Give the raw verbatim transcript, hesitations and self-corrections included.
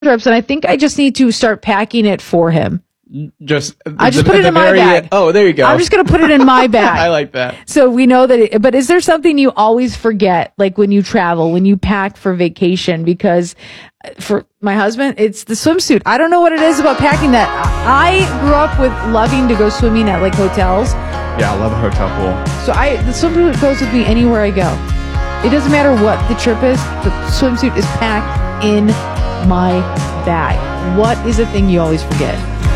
trips, and I think I just need to start packing it for him. Just I just put it in my bag. Oh, there you go. I'm just going to put it in my bag. I like that. So we know that it, but is there something you always forget, like when you travel, when you pack for vacation? Because for my husband, it's the swimsuit. I don't know what it is about packing that. I grew up with loving to go swimming at like hotels. Yeah, I love a hotel pool. So I the swimsuit goes with me anywhere I go. It doesn't matter what the trip is. The swimsuit is packed in my bag. What is the thing you always forget?